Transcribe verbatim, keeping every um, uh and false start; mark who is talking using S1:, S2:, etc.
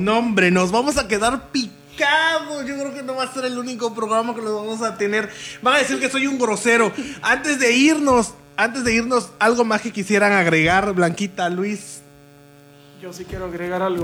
S1: No, hombre, nos vamos a quedar picados. Yo creo que no va a ser el único programa que lo vamos a tener. Van a decir que soy un grosero. Antes de irnos, antes de irnos, algo más que quisieran agregar, Blanquita, Luis.
S2: Yo sí quiero agregar algo.